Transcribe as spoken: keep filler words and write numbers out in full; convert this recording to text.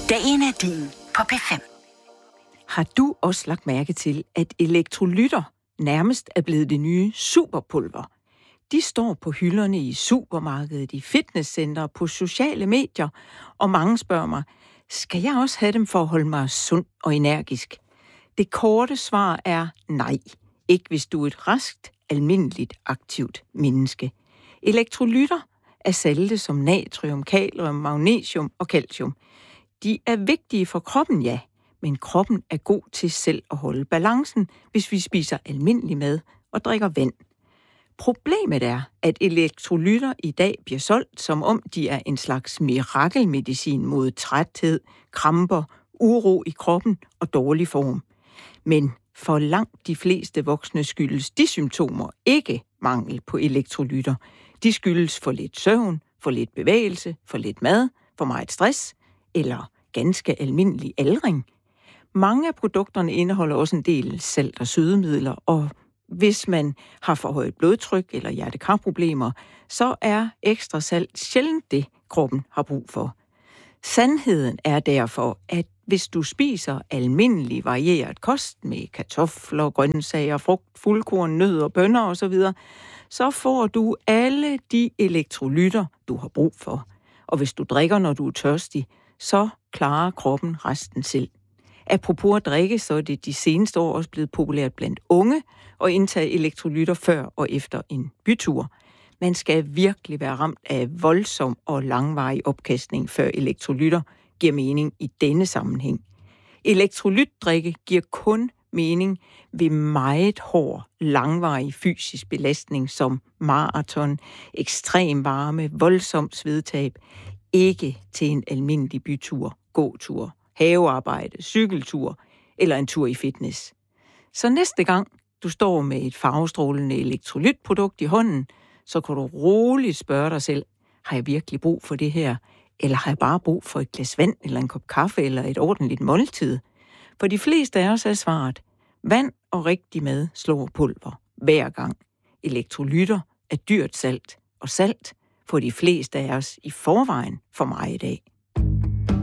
Dagen er din på P fem. Har du også lagt mærke til, at elektrolytter nærmest er blevet det nye superpulver? De står på hylderne i supermarkedet, i fitnesscentre, på sociale medier, og mange spørger mig, skal jeg også have dem for at holde mig sund og energisk? Det korte svar er nej. Ikke hvis du er et raskt, almindeligt, aktivt menneske. Elektrolytter er salte som natrium, kalium, magnesium og calcium. De er vigtige for kroppen, ja, men kroppen er god til selv at holde balancen, hvis vi spiser almindelig mad og drikker vand. Problemet er, at elektrolytter i dag bliver solgt, som om de er en slags mirakelmedicin mod træthed, kramper, uro i kroppen og dårlig form. Men for langt de fleste voksne skyldes de symptomer ikke mangel på elektrolytter. De skyldes for lidt søvn, for lidt bevægelse, for lidt mad, for meget stress eller ganske almindelig aldring. Mange af produkterne indeholder også en del salt og sødemidler, og hvis man har for højt blodtryk eller hjertekarproblemer, så er ekstra salt sjældent det, kroppen har brug for. Sandheden er derfor, at hvis du spiser almindelig varieret kost med kartofler, grøntsager, frugt, fuldkorn, nødder, bønner osv., så får du alle de elektrolytter, du har brug for. Og hvis du drikker, når du er tørstig, så klarer kroppen resten selv. Apropos at drikke, så er det de seneste år også blevet populært blandt unge at indtage elektrolytter før og efter en bytur. Man skal virkelig være ramt af voldsom og langvarig opkastning, før elektrolytter giver mening i denne sammenhæng. Elektrolytdrikke giver kun mening ved meget hård, langvarig fysisk belastning som maraton, ekstrem varme, voldsom svedtab, ikke til en almindelig bytur, gåtur, havearbejde, cykeltur eller en tur i fitness. Så næste gang du står med et farvestrålende elektrolytprodukt i hånden, så kan du roligt spørge dig selv, har jeg virkelig brug for det her? Eller har jeg bare brug for et glas vand, eller en kop kaffe, eller et ordentligt måltid? For de fleste af os er svaret, vand og rigtig mad slår pulver hver gang. Elektrolytter er dyrt salt, og salt får de fleste af os i forvejen for meget af.